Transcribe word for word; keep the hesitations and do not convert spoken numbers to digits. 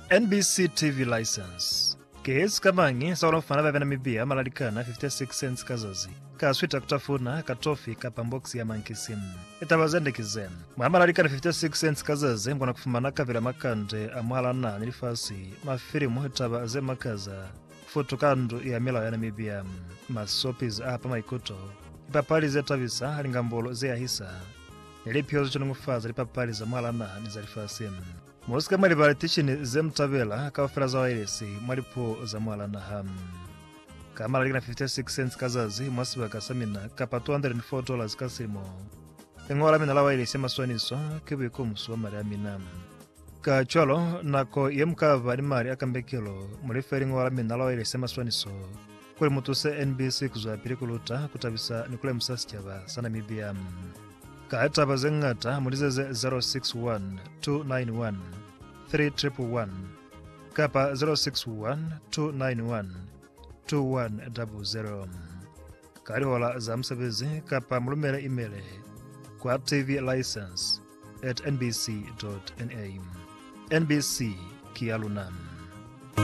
N B C T V license. Kesi kamangi saula mfana vya Namibia malalikana fifty-six cents kazazi. Ka swita kutafuna katofi kapamboksi ya mankisimu. Itabazende kizem. Mwamalalikana fifty-six cents kazazi mbona kufumana kavila makande amwala na nilifasi. Mafirimu itaba ze makaza. Futukandu ya mila ya Namibia. Masopis apa maikuto. Ipapali ze tavisa halingambolo ze ahisa. Nilipiozo chunungufaza lipapali za mwala na nizalifasi. Mosika mwali baritishini zemtabela kawafela za wairesi mwalipo za mwala na hamu. Kamala ligina fifty-six cents kazazi mwasiba kasamina kapa two hundred four dollars kasimo. Ngola mina la wairesi maswaniso kibiku musuwa mari amina. Ka cholo nako yemkava ni mari akambekelo muliferi ngola mina la wairesi maswaniso. Kuli mutuse N B C kuzwa pirikuluta kutabisa nikule msasi chava sana Namibia. Kaeta bazengata mulizeze zero six one two nine one three one one one kapa zero six one two nine one two one zero zero. Karihola za msabezi kapa mulumele imele kwa T V license at n b c dot n a. N B C Kialunam.